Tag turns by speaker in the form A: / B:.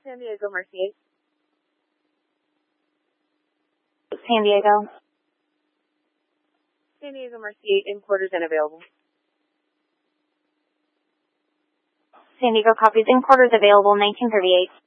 A: San Diego, Mercy 8.
B: San Diego.
A: San Diego, Mercy 8, in quarters and available.
B: San Diego copies, in quarters available, 1938.